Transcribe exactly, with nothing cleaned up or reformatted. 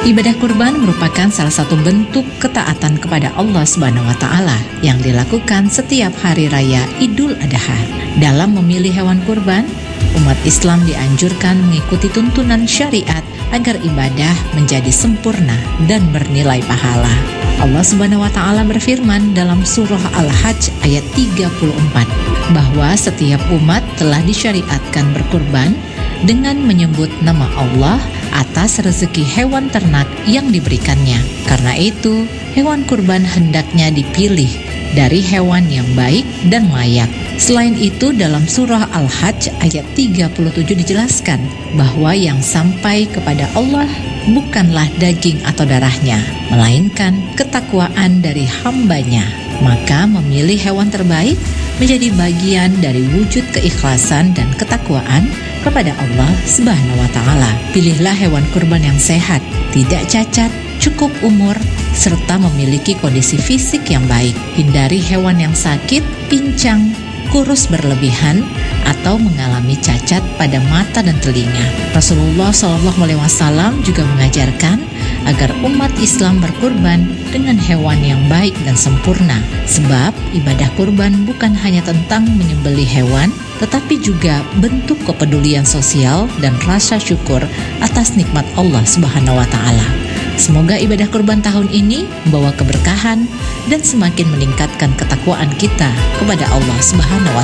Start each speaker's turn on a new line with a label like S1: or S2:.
S1: Ibadah kurban merupakan salah satu bentuk ketaatan kepada Allah Subhanahu wa taala yang dilakukan setiap hari raya Idul Adha. Dalam memilih hewan kurban, umat Islam dianjurkan mengikuti tuntunan syariat agar ibadah menjadi sempurna dan bernilai pahala. Allah Subhanahu wa taala berfirman dalam surah Al-Hajj ayat tiga puluh empat bahwa setiap umat telah disyariatkan berkurban dengan menyebut nama Allah atas rezeki hewan ternak yang diberikannya. Karena itu, hewan kurban hendaknya dipilih dari hewan yang baik dan layak. Selain itu, dalam surah Al-Hajj ayat tiga puluh tujuh dijelaskan bahwa yang sampai kepada Allah bukanlah daging atau darahnya, melainkan ketakwaan dari hambanya. Maka memilih hewan terbaik menjadi bagian dari wujud keikhlasan dan ketakwaan kepada Allah Subhanahu wa taala. Pilihlah hewan kurban yang sehat, tidak cacat, cukup umur, serta memiliki kondisi fisik yang baik. Hindari hewan yang sakit, pincang, kurus berlebihan, atau mengalami cacat pada mata dan telinga. Rasulullah shallallahu alaihi wasallam juga mengajarkan agar umat Islam berkurban dengan hewan yang baik dan sempurna. Sebab ibadah kurban bukan hanya tentang menyembelih hewan, tetapi juga bentuk kepedulian sosial dan rasa syukur atas nikmat Allah Subhanahu wa taala. Semoga ibadah kurban tahun ini membawa keberkahan dan semakin meningkatkan ketakwaan kita kepada Allah Subhanahu wa